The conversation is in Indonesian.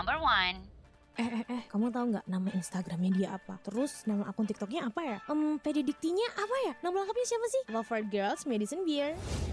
Number 1. Kamu tahu nggak nama Instagramnya dia apa? Terus nama akun TikToknya apa ya? PD Diktinya apa ya? Nama lengkapnya siapa sih? Love for Girls Medicine Beer.